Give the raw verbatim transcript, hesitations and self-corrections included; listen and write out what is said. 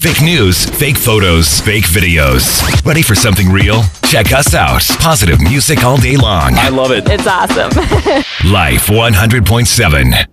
Fake news, fake photos, fake videos. Ready for something real? Check us out. Positive music all day long. I love it. It's awesome. Life one hundred point seven.